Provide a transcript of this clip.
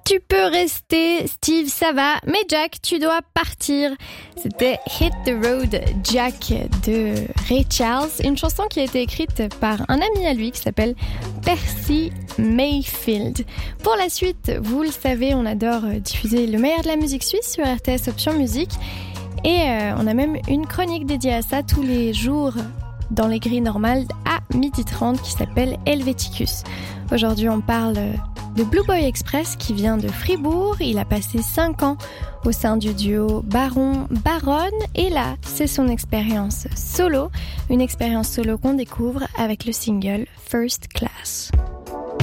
Tu peux rester, Steve, ça va, mais Jack, tu dois partir. C'était Hit the Road Jack de Ray Charles, une chanson qui a été écrite par un ami à lui qui s'appelle Percy Mayfield. Pour la suite, vous le savez, on adore diffuser le meilleur de la musique suisse sur RTS Option Musique. Et on a même une chronique dédiée à ça tous les jours dans les grilles normales à 12h30 qui s'appelle Helveticus. Aujourd'hui, on parle de Blue Boy Express qui vient de Fribourg. Il a passé 5 ans au sein du duo Baron-Baronne et là, c'est son expérience solo, une expérience solo qu'on découvre avec le single First Class.